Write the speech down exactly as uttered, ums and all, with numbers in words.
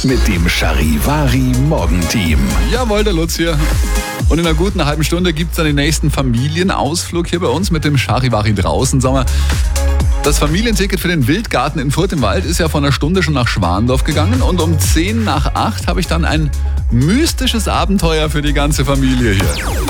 mit dem Charivari Morgenteam. Jawohl, der Lutz hier. Und in einer guten halben Stunde gibt es dann den nächsten Familienausflug hier bei uns mit dem Charivari draußen. Sag mal, das Familienticket für den Wildgarten in Furth im Wald ist ja vor einer Stunde schon nach Schwandorf gegangen. Und um zehn nach acht habe ich dann ein mystisches Abenteuer für die ganze Familie hier.